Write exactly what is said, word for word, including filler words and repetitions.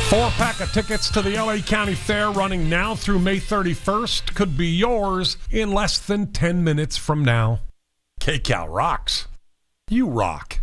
Four-pack of tickets to the L A County Fair running now through May thirty-first could be yours in less than ten minutes from now. K-Cal rocks. You rock.